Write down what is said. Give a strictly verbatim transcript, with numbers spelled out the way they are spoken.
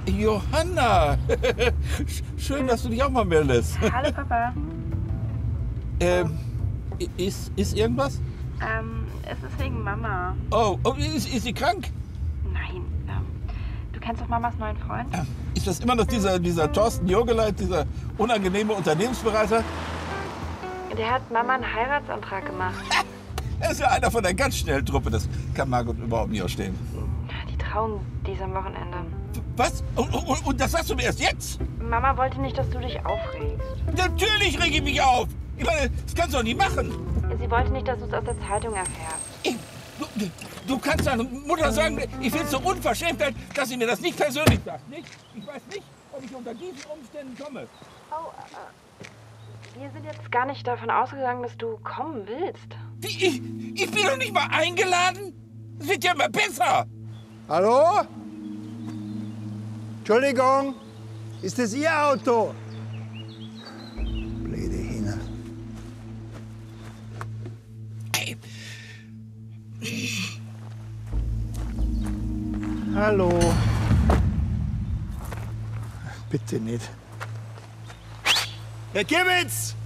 Johanna! Schön, dass du dich auch mal meldest. Hallo Papa. Ähm, ist, ist irgendwas? Ähm, es ist wegen Mama. Oh, oh ist, ist sie krank? Nein, ähm, du kennst doch Mamas neuen Freund? Ähm, Ist das immer noch dieser, dieser Thorsten Jogeleit, dieser unangenehme Unternehmensberater? Der hat Mama einen Heiratsantrag gemacht. Er ist ja einer von der ganz schnellen Truppe. Das kann Margot überhaupt nicht ausstehen. Die trauen diesem Wochenende. Was? Und, und, und das sagst du mir erst jetzt? Mama wollte nicht, dass du dich aufregst. Natürlich rege ich mich auf. Ich meine, das kannst du doch nicht machen. Sie wollte nicht, dass du es aus der Zeitung erfährst. Ich, du, du kannst deiner Mutter sagen, ich finde es so unverschämt, dass sie mir das nicht persönlich sagt. Nicht? Ich weiß nicht, ob ich unter diesen Umständen komme. Oh, äh, wir sind jetzt gar nicht davon ausgegangen, dass du kommen willst. Wie, ich, ich bin doch nicht mal eingeladen. Es wird ja immer besser. Hallo? Entschuldigung, ist das Ihr Auto? Blöde Hine. Ey. Hallo. Bitte nicht. Herr Kibitz!